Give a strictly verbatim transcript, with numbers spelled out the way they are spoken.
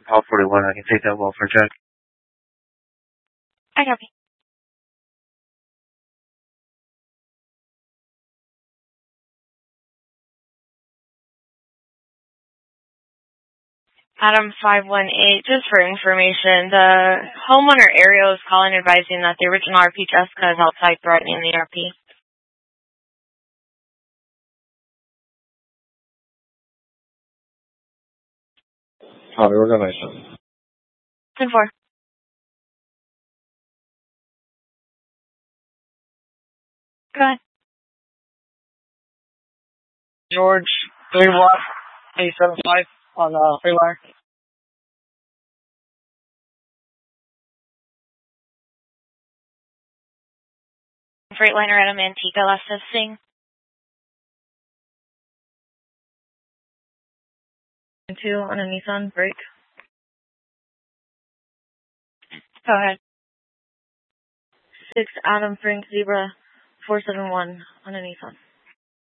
Hall forty-one, I can take that welfare check. I copy. Adam five one eight, just for information, the homeowner Ariel is calling advising that the original R P Jessica is outside threatening the R P. Copy, we're going to ten four. Go ahead. George, three block, eight seven five on uh, Freightliner. Freightliner at a Manteca last assessing. Two on a Nissan break. Go ahead. Six Adam Frank Zebra four seven one on a Nissan.